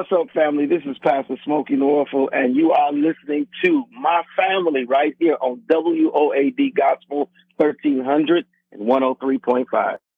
What's up, family? This is Pastor Smokey Norfolk, and you are listening to My Family right here on WOAD Gospel 1300 and 103.5.